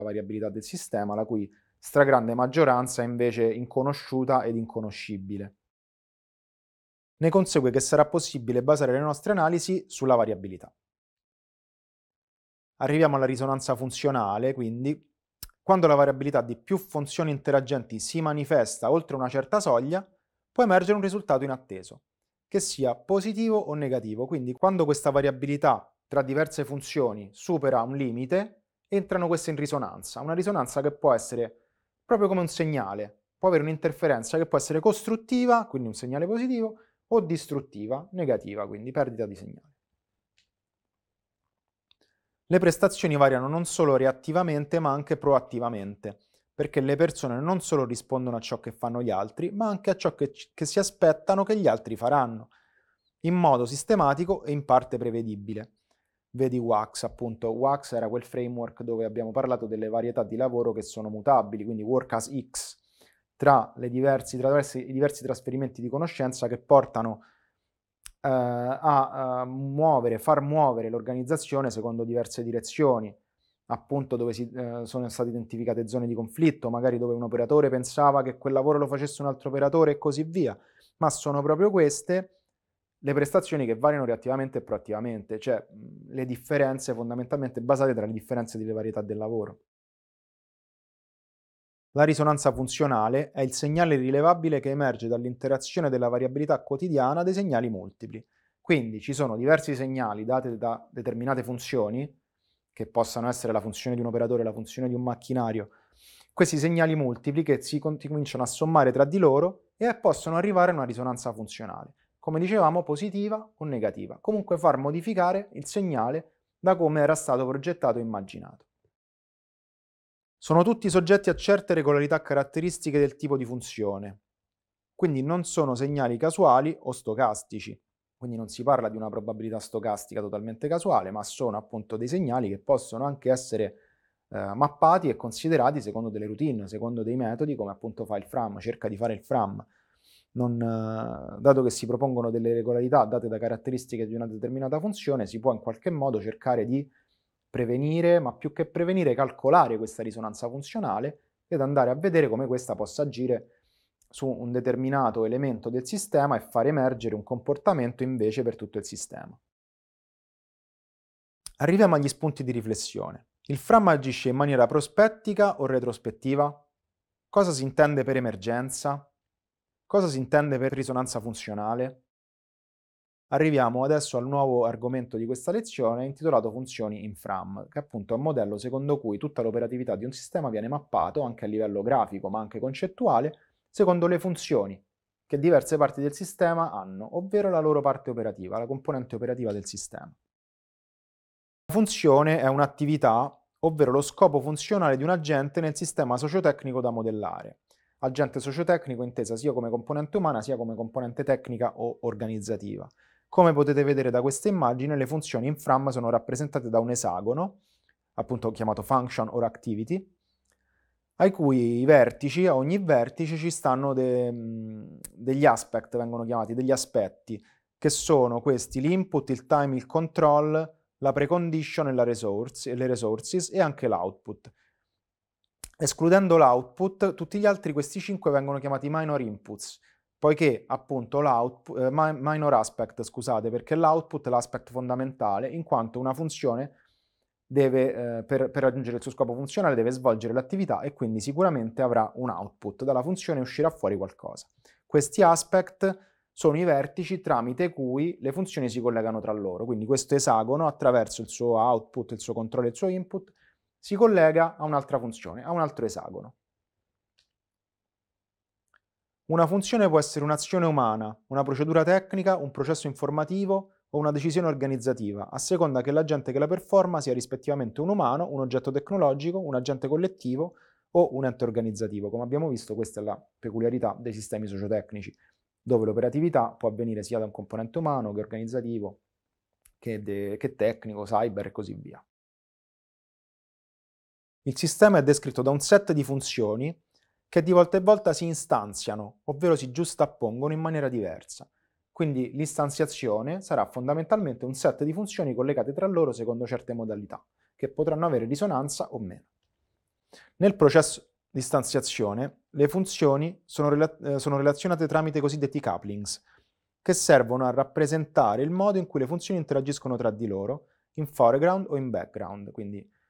variabilità del sistema, la cui stragrande maggioranza è invece inconosciuta ed inconoscibile. Ne consegue che sarà possibile basare le nostre analisi sulla variabilità. Arriviamo alla risonanza funzionale, quindi quando la variabilità di più funzioni interagenti si manifesta oltre una certa soglia, può emergere un risultato inatteso, che sia positivo o negativo. Quindi quando questa variabilità tra diverse funzioni supera un limite, entrano queste in risonanza. Una risonanza che può essere proprio come un segnale, può avere un'interferenza che può essere costruttiva, quindi un segnale positivo, o distruttiva, negativa, quindi perdita di segnale. Le prestazioni variano non solo reattivamente, ma anche proattivamente, perché le persone non solo rispondono a ciò che fanno gli altri, ma anche a ciò che si aspettano che gli altri faranno, in modo sistematico e in parte prevedibile. Vedi WAX, appunto. WAX era quel framework dove abbiamo parlato delle varietà di lavoro che sono mutabili, quindi work as X, tra i diversi trasferimenti di conoscenza che portano far muovere l'organizzazione secondo diverse direzioni, appunto dove sono state identificate zone di conflitto, magari dove un operatore pensava che quel lavoro lo facesse un altro operatore e così via, ma sono proprio queste le prestazioni che variano reattivamente e proattivamente, cioè le differenze fondamentalmente basate tra le differenze delle varietà del lavoro. La risonanza funzionale è il segnale rilevabile che emerge dall'interazione della variabilità quotidiana dei segnali multipli. Quindi ci sono diversi segnali dati da determinate funzioni, che possano essere la funzione di un operatore, la funzione di un macchinario, questi segnali multipli che cominciano a sommare tra di loro e possono arrivare a una risonanza funzionale, come dicevamo positiva o negativa, comunque far modificare il segnale da come era stato progettato e immaginato. Sono tutti soggetti a certe regolarità caratteristiche del tipo di funzione, quindi non sono segnali casuali o stocastici. Quindi non si parla di una probabilità stocastica totalmente casuale, ma sono appunto dei segnali che possono anche essere mappati e considerati secondo delle routine, secondo dei metodi, come appunto fa il FRAM, cerca di fare il FRAM. Dato che si propongono delle regolarità date da caratteristiche di una determinata funzione, si può in qualche modo cercare di prevenire, ma più che prevenire, calcolare questa risonanza funzionale ed andare a vedere come questa possa agire su un determinato elemento del sistema e far emergere un comportamento invece per tutto il sistema. Arriviamo agli spunti di riflessione. Il FRAM agisce in maniera prospettica o retrospettiva? Cosa si intende per emergenza? Cosa si intende per risonanza funzionale? Arriviamo adesso al nuovo argomento di questa lezione intitolato Funzioni in FRAM, che appunto è un modello secondo cui tutta l'operatività di un sistema viene mappato anche a livello grafico ma anche concettuale secondo le funzioni che diverse parti del sistema hanno, ovvero la loro parte operativa, la componente operativa del sistema. La funzione è un'attività, ovvero lo scopo funzionale di un agente nel sistema sociotecnico da modellare. Agente sociotecnico intesa sia come componente umana sia come componente tecnica o organizzativa. Come potete vedere da questa immagine, le funzioni in FRAM sono rappresentate da un esagono, appunto chiamato function or activity, ai cui vertici, a ogni vertice ci stanno degli aspect, vengono chiamati degli aspetti, che sono questi: l'input, il time, il control, la precondition e le resources e anche l'output. Escludendo l'output, tutti gli altri, questi 5, vengono chiamati minor inputs, poiché appunto minor aspect, scusate, perché l'output è l'aspect fondamentale, in quanto una funzione deve, per raggiungere il suo scopo funzionale, deve svolgere l'attività e quindi sicuramente avrà un output. Dalla funzione uscirà fuori qualcosa. Questi aspect sono i vertici tramite cui le funzioni si collegano tra loro. Quindi questo esagono, attraverso il suo output, il suo controllo e il suo input, si collega a un'altra funzione, a un altro esagono. Una funzione può essere un'azione umana, una procedura tecnica, un processo informativo o una decisione organizzativa, a seconda che l'agente che la performa sia rispettivamente un umano, un oggetto tecnologico, un agente collettivo o un ente organizzativo. Come abbiamo visto, questa è la peculiarità dei sistemi sociotecnici, dove l'operatività può avvenire sia da un componente umano che organizzativo, che tecnico, cyber e così via. Il sistema è descritto da un set di funzioni che di volta in volta si istanziano, ovvero si giustappongono in maniera diversa. Quindi l'istanziazione sarà fondamentalmente un set di funzioni collegate tra loro secondo certe modalità, che potranno avere risonanza o meno. Nel processo di istanziazione, le funzioni sono relazionate tramite i cosiddetti couplings, che servono a rappresentare il modo in cui le funzioni interagiscono tra di loro, in foreground o in background, quindi